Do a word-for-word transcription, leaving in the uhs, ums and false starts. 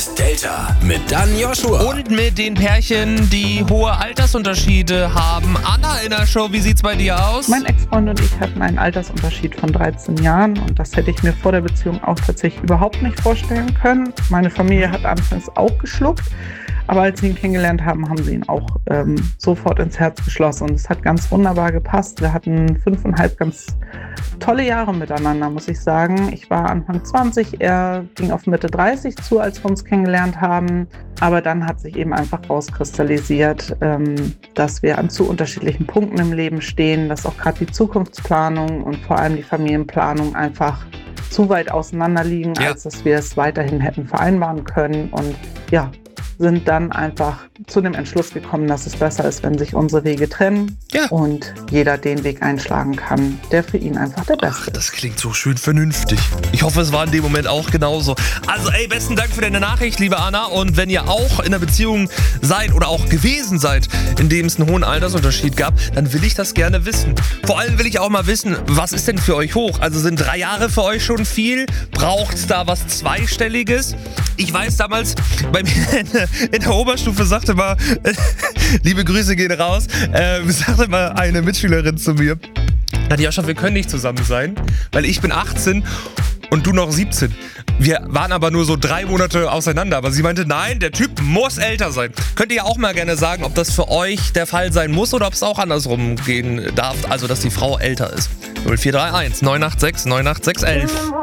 Delta mit Dan Joshua. Und mit den Pärchen, die hohe Altersunterschiede haben. Anna in der Show, wie sieht's bei dir aus? Mein Ex-Freund und ich hatten einen Altersunterschied von dreizehn Jahren und das hätte ich mir vor der Beziehung auch tatsächlich überhaupt nicht vorstellen können. Meine Familie hat anfangs auch geschluckt, aber als sie ihn kennengelernt haben, haben sie ihn auch ähm, sofort ins Herz geschlossen und es hat ganz wunderbar gepasst. Wir hatten fünfeinhalb ganz tolle Jahre miteinander, muss ich sagen. Ich war Anfang zwanzig, er ging auf Mitte dreißig zu, als wir uns kennengelernt haben. Aber dann hat sich eben einfach rauskristallisiert, ähm, dass wir an zu unterschiedlichen Punkten im Leben stehen, dass auch gerade die Zukunftsplanung und vor allem die Familienplanung einfach zu weit auseinander liegen, Ja. als dass wir es weiterhin hätten vereinbaren können. Und ja, sind dann einfach zu dem Entschluss gekommen, dass es besser ist, wenn sich unsere Wege trennen Ja. und jeder den Weg einschlagen kann, der für ihn einfach der beste Ach, ist. das klingt so schön vernünftig. Ich hoffe, es war in dem Moment auch genauso. Also ey, besten Dank für deine Nachricht, liebe Anna. Und wenn ihr auch in einer Beziehung seid oder auch gewesen seid, in dem es einen hohen Altersunterschied gab, dann will ich das gerne wissen. Vor allem will ich auch mal wissen, was ist denn für euch hoch? Also sind drei Jahre für euch schon viel? Braucht es da was Zweistelliges? Ich weiß damals, bei mir in der, in der Oberstufe sagte mal, liebe Grüße gehen raus, äh, sagte mal eine Mitschülerin zu mir, Nadjoscha, wir können nicht zusammen sein, weil ich bin achtzehn und du noch siebzehn. Wir waren aber nur so drei Monate auseinander. Aber sie meinte, nein, der Typ muss älter sein. Könnt ihr ja auch mal gerne sagen, ob das für euch der Fall sein muss oder ob es auch andersrum gehen darf. Also, dass die Frau älter ist. null vier drei eins neun acht sechs neun acht sechs eins elf.